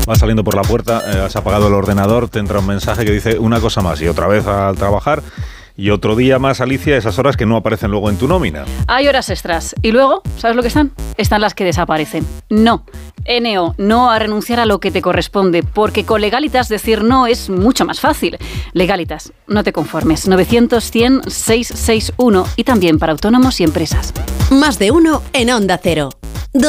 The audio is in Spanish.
Vas saliendo por la puerta, has apagado el ordenador, te entra un mensaje que dice una cosa más y otra vez al trabajar. Y otro día más, Alicia, esas horas que no aparecen luego en tu nómina. Hay horas extras. Y luego, ¿sabes lo que están? Están las que desaparecen. No. NO, no a renunciar a lo que te corresponde, porque con Legalitas decir no es mucho más fácil. Legalitas, no te conformes. 900-100-661 y también para autónomos y empresas. Más de uno en Onda Cero.